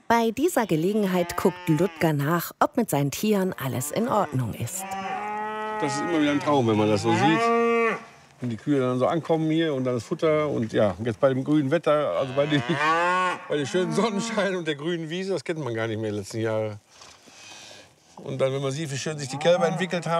Bei dieser Gelegenheit guckt Ludger nach, ob mit seinen Tieren alles in Ordnung ist. Das ist immer wieder ein Traum, wenn man das so sieht. Wenn die Kühe dann so ankommen hier und dann das Futter. Und ja, jetzt bei dem grünen Wetter, also bei dem schönen Sonnenschein und der grünen Wiese, das kennt man gar nicht mehr in den letzten Jahren. Und dann, wenn man sieht, wie schön sich die Kälber entwickelt haben.